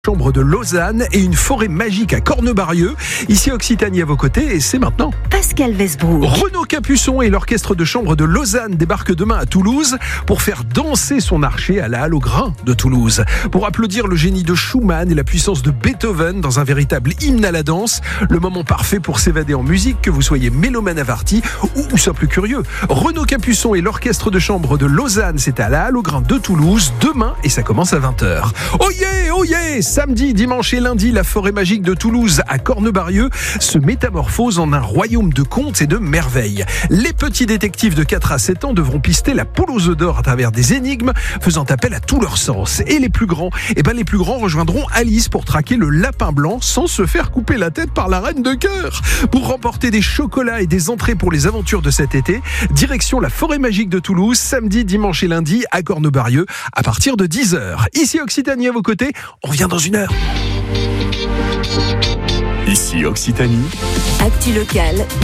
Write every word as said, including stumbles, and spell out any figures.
Chambre de Lausanne et une forêt magique à Cornebarieux. Ici Occitanie à vos côtés et c'est maintenant. Pascal Wesbrook. Renaud Capuçon et l'orchestre de chambre de Lausanne débarquent demain à Toulouse pour faire danser son archer à la Halle aux Grains de Toulouse. Pour applaudir le génie de Schumann et la puissance de Beethoven dans un véritable hymne à la danse. Le moment parfait pour s'évader en musique, que vous soyez mélomane averti ou, ou simple curieux. Renaud Capuçon et l'orchestre de chambre de Lausanne, c'est à la Halle aux Grains de Toulouse demain et ça commence à vingt heures. Oh yeah, oh yeah! Samedi, dimanche et lundi, la forêt magique de Toulouse à Cornebarieux se métamorphose en un royaume de contes et de merveilles. Les petits détectives de quatre à sept ans devront pister la poule aux œufs d'or à travers des énigmes, faisant appel à tous leurs sens. Et les plus grands, eh ben les plus grands rejoindront Alice pour traquer le lapin blanc sans se faire couper la tête par la reine de cœur. Pour remporter des chocolats et des entrées pour les aventures de cet été, direction la forêt magique de Toulouse, samedi, dimanche et lundi à Cornebarieux à partir de dix heures. Ici Occitanie à vos côtés, on revient dans une heure. Ici Occitanie. Actu locale.